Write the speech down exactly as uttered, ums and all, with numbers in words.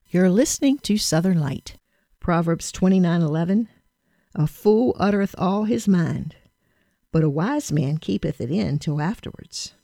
You're listening to Southern Light. Proverbs twenty-nine eleven. A fool uttereth all his mind, but a wise man keepeth it in till afterwards.